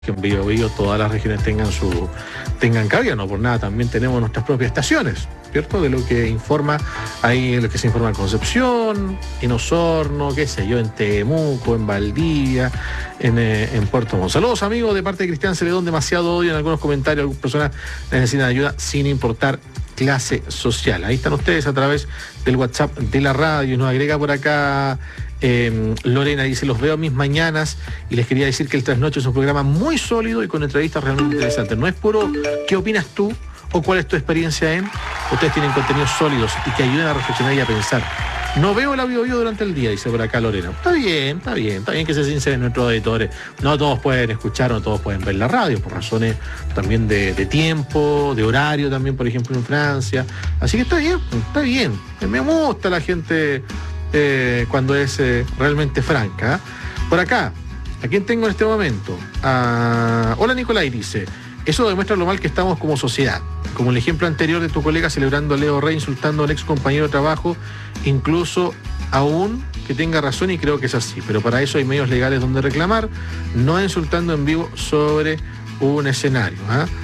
que en Biobío todas las regiones tengan cabida, no por nada también tenemos nuestras propias estaciones, ¿cierto? De lo que informa ahí, lo que se informa en Concepción, en Osorno, qué sé yo, en Temuco, en Valdivia, en Puerto Montt. Saludos amigos de parte de Cristian Celedón, demasiado odio en algunos comentarios, algunas personas necesitan ayuda sin importar clase social. Ahí están ustedes a través del WhatsApp de la radio, nos agrega por acá Lorena, dice, los veo a mis mañanas y les quería decir que el Trasnoche es un programa muy sólido y con entrevistas realmente interesantes. No es puro ¿qué opinas tú? O ¿cuál es tu experiencia en? Ustedes tienen contenidos sólidos y que ayuden a reflexionar y a pensar. No veo la Biobío durante el día, dice por acá Lorena. Está bien que se sinceren nuestros auditores. No todos pueden escuchar, no todos pueden ver la radio, por razones también de tiempo, de horario también, por ejemplo, en Francia. Así que está bien. Me gusta la gente cuando es realmente franca. Por acá, ¿a quién tengo en este momento? Hola Nicolai, dice, eso demuestra lo mal que estamos como sociedad. Como el ejemplo anterior de tu colega celebrando a Leo Rey, insultando a un ex compañero de trabajo, incluso aún que tenga razón, y creo que es así. Pero para eso hay medios legales donde reclamar, no insultando en vivo sobre un escenario.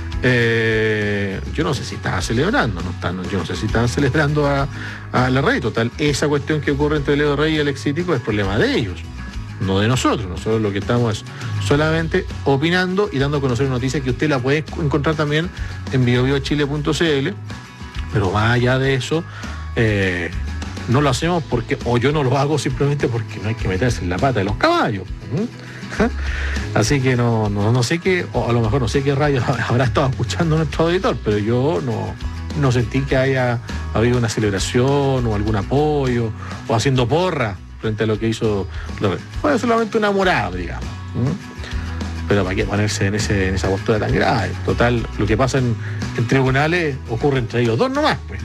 Yo no sé si estaban celebrando, yo no sé si estaban celebrando a la Rey. Total, esa cuestión que ocurre entre Leo Rey y el ex Cítico es problema de ellos, no de nosotros. Nosotros lo que estamos es solamente opinando y dando a conocer noticias que usted la puede encontrar también en biobiochile.cl, pero más allá de eso, no lo hacemos porque, o yo no lo hago simplemente porque no hay que meterse en la pata de los caballos. Así que no sé qué, o a lo mejor no sé qué radio habrá estado escuchando nuestro auditor, pero yo no sentí que haya habido una celebración o algún apoyo o haciendo porra frente a lo que hizo. Fue solamente una morada, digamos. Pero para qué ponerse en esa postura tan grave. Total, lo que pasa en tribunales ocurre entre ellos dos nomás, pues.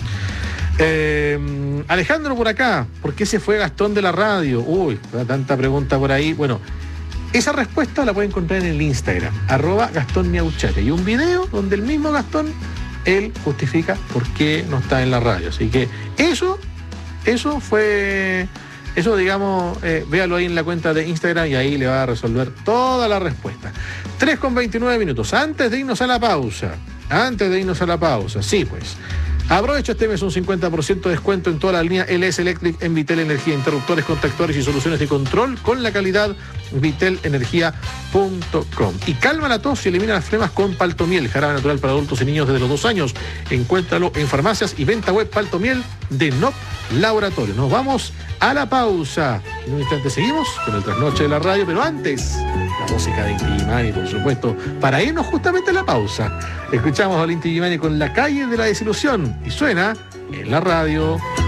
Alejandro por acá, ¿por qué se fue Gastón de la radio? Uy, tanta pregunta por ahí. Bueno, esa respuesta la pueden encontrar en el Instagram, @GastónMiauchate, y un video donde el mismo Gastón, él justifica por qué no está en la radio. Así que eso fue, digamos, véalo ahí en la cuenta de Instagram y ahí le va a resolver toda la respuesta. 3:29 minutos, antes de irnos a la pausa, sí pues, aprovecha este mes un 50% de descuento en toda la línea LS Electric en Vitel Energía, interruptores, contactores y soluciones de control con la calidad vitelenergia.com. Y calma la tos y elimina las flemas con Paltomiel, jarabe natural para adultos y niños desde los 2 años. Encuéntralo en farmacias y venta web Paltomiel de NOP Laboratorio. Nos vamos a la pausa. En un instante seguimos con el Trasnoche de la radio, pero antes, la música de Inti Illimani, por supuesto, para irnos justamente a la pausa. Escuchamos a Inti Illimani con La Calle de la Desilusión y suena en la radio.